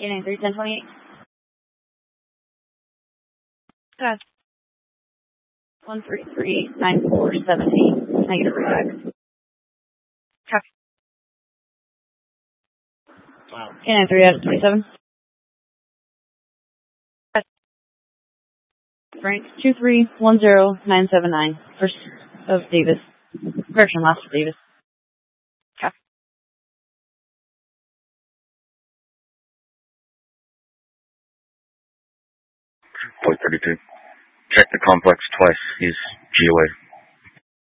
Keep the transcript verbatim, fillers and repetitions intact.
K nine three, ten twenty-eight. Good. one three three, nine four seven eight. Negative react. Copy. K nine three out of twenty-seven. Good. Frank, two three one zero nine seven nine. First of Davis. Correction, last of Davis. Copy. Point thirty-two. Check the complex twice. He's G O A.